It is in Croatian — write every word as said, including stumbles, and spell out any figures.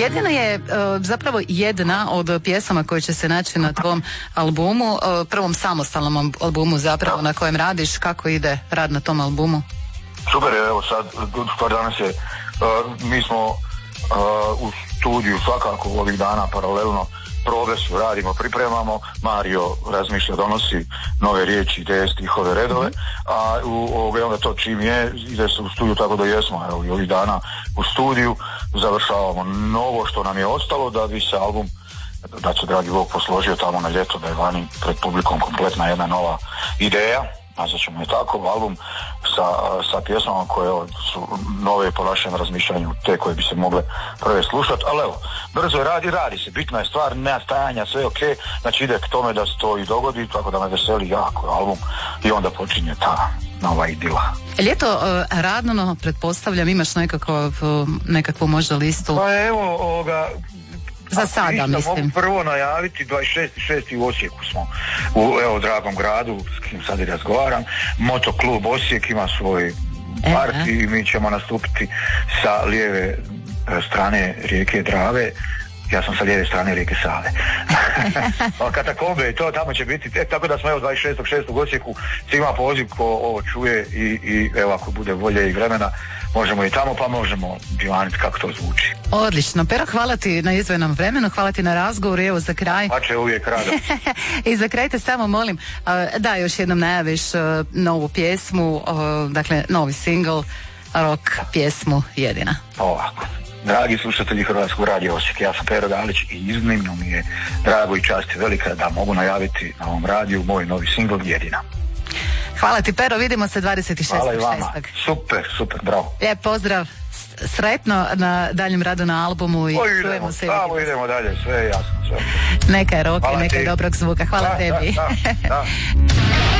Jedina je zapravo jedna od pjesama koje će se naći na tvom albumu, prvom samostalnom albumu zapravo na kojem radiš. Kako ide rad na tom albumu? Super je, evo sad, stvar danas je, uh, mi smo uh, u studiju svakako ovih dana paralelno, probe su, radimo, pripremamo, Mario razmišlja, donosi nove riječi, ideje, stihove, redove, a u, onda to čim je, ide se u studiju, tako da jesmo, evo i ovih dana u studiju, završavamo novo što nam je ostalo da bi se album, da će dragi Bog posložio tamo na ljeto, da je vani pred publikom kompletna jedna nova ideja. Nazvat ćemo je tako, album sa, sa pjesmama koje su nove po našem razmišljanju, te koje bi se mogle prve slušati, ali evo, brzo je radi, radi se, bitna je stvar, nema stajanja, sve ok, znači ide k tome da se to i dogodi, tako da me veseli jako album i onda počinje ta nova idila. Ljeto uh, radno, pretpostavljam, imaš nekako, nekakvu možda listu? Pa evo, ovoga... Za sada, ništa, mislim. Mogu prvo najaviti, dvadeset šesti šesti u Osijeku smo, u evo dragom gradu, s kim sad i razgovaram, Motoklub Osijek ima svoj parti i mi ćemo nastupiti sa lijeve strane rijeke Drave, ja sam sa lijeve strane rijeke Save. Katakombe i to, tamo će biti, e, tako da smo evo dvadeset šestog šestog u Osijeku, svima poziv ko ovo čuje i, i evo ako bude volje i vremena, možemo i tamo, pa možemo divaniti kako to zvuči. Odlično. Pero, hvala ti na izdvojenom vremenu, hvala ti na razgovor i evo za kraj. Pa će uvijek rado. I za kraj te samo molim da još jednom najaviš novu pjesmu, dakle novi single, rock pjesmu Jedina. Ovako. Dragi slušatelji Hrvatskog radija Osijek, ja sam Pero Galić i iznimno mi je drago i čast je velika da mogu najaviti na ovom radiju moj novi single Jedina. Hvala ti, Pero, vidimo se dvadeset šestog šestog Hvala i vama, super, super, bravo. Lijep pozdrav, sretno na daljem radu na albumu i o, čujemo se. Samo idemo dalje, sve je jasno, sve. Neka je rock i neka je dobrog zvuka, hvala da, tebi. Da, da, da.